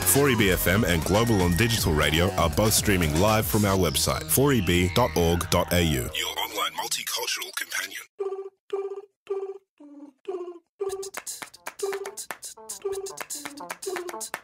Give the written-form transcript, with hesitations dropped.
4EB-FM and Global on Digital Radio are both streaming live from our website, 4eb.org.au. Your online multicultural companion.